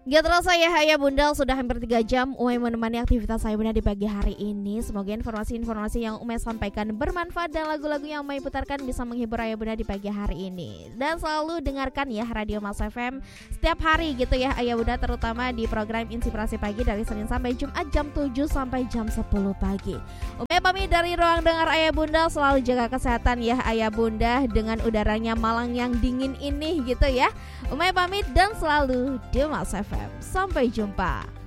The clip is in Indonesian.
Gak terasa ya Ayah Bunda, sudah hampir 3 jam Umay menemani aktivitas Ayah Bunda di pagi hari ini. Semoga informasi-informasi yang Umay sampaikan bermanfaat dan lagu-lagu yang Umay putarkan bisa menghibur Ayah Bunda di pagi hari ini. Dan selalu dengarkan ya Radio Mas FM setiap hari gitu ya Ayah Bunda, terutama di program Inspirasi Pagi dari Senin sampai Jumat jam 7 sampai jam 10 pagi. Umay pamit dari ruang dengar Ayah Bunda, selalu jaga kesehatan ya Ayah Bunda dengan udaranya Malang yang dingin ini gitu ya. Umay pamit dan selalu di Mas FM. Sampai jumpa.